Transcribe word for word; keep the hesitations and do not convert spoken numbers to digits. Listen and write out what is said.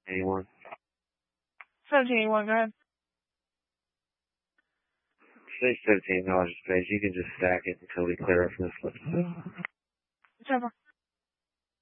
eighty-one. seventeen eighty-one, go ahead. Say seventeen dollars a page. You can just stack it until we clear up from this list. Whichever.